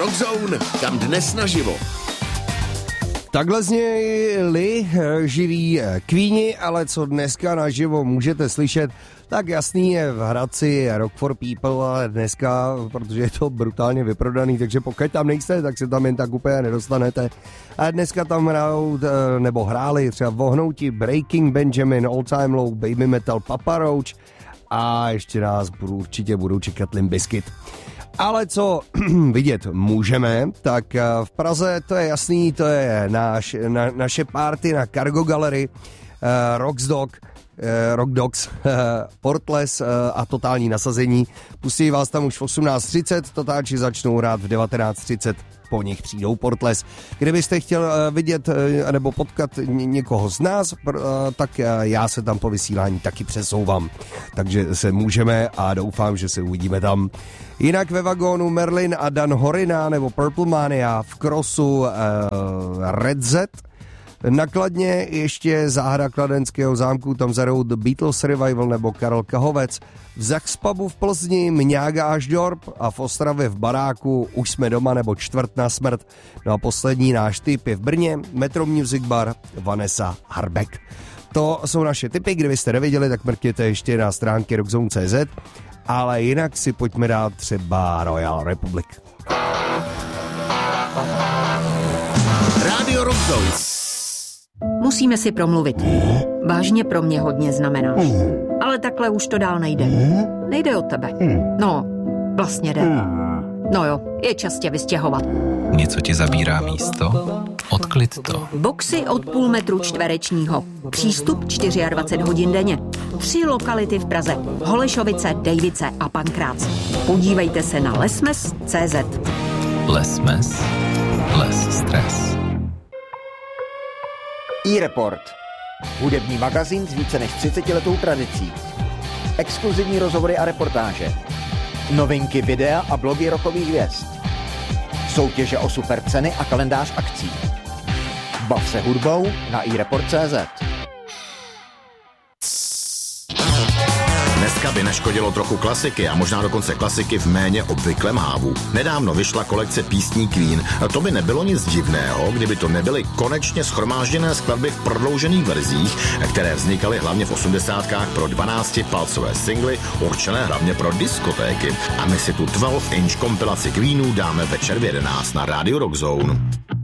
Rockzone, kam dnes naživo. Takhle zněli živí Queeni, ale co dneska naživo můžete slyšet, tak jasný je v Hradci Rock for People, ale dneska, protože je to brutálně vyprodaný, takže pokud tam nejste, tak se tam jen tak úplně nedostanete. A dneska tam hrajou, nebo hráli třeba Vohnouti, Breaking Benjamin, All Time Low, Baby Metal, Papa Roach a ještě nás určitě budou čekat Limp Bizkit. Ale co vidět můžeme, tak v Praze to je jasný, to je naše party na Cargo Gallery, Rock Dogs, Portless a totální nasazení. Pustí vás tam už v 18:30, totáči začnou hrát v 19:30, po nich přijdou Portless. Kdybyste chtěl vidět nebo potkat někoho z nás, tak já se tam po vysílání taky přesouvám. Takže se můžeme a doufám, že se uvidíme tam. Jinak ve vagónu Merlin a Dan Horina nebo Purple Mania, v Crossu Red Z. Nakladně ještě záhada Kladenského zámku, tam zarou The Beatles Revival nebo Karel Kahovec. V Zaxpubu v Plzni Mňága až Dorp a v Ostravě v Baráku Už jsme doma nebo Čtvrt na smrt. No a poslední náš tip je v Brně Metro Music Bar Vanessa Harbek. To jsou naše tipy, kdybyste neviděli, tak mrkněte ještě na stránky rockzone.cz, ale jinak si pojďme dát třeba Royal Republic. Radio Rockzone. Musíme si promluvit. Vážně pro mě hodně znamenáš. Ale takhle už to dál nejde. Nejde od tebe. No, vlastně jde. No jo, je čas tě vystěhovat. Něco ti zabírá místo? Odklid to. Boxy od půl metru čtverečního. Přístup 24 hodin denně. 3 lokality v Praze. Holešovice, Dejvice a Pankrác. Podívejte se na lesmes.cz. Lesmes. Les stres. iReport. Hudební magazín s více než 30letou tradicí. Exkluzivní rozhovory a reportáže. Novinky videa a blogy rockových hvězd. Soutěže o super ceny a kalendář akcí. Bav se hudbou na iReport.cz. Dneska by neškodilo trochu klasiky a možná dokonce klasiky v méně obvyklém hávu. Nedávno vyšla kolekce písní Queen a to by nebylo nic divného, kdyby to nebyly konečně shromážděné skladby v prodloužených verzích, které vznikaly hlavně v 80kách pro 12-palcové singly, určené hlavně pro diskotéky. A my si tu 12-inch kompilaci Queenů dáme večer v 11 na Radio Rockzone.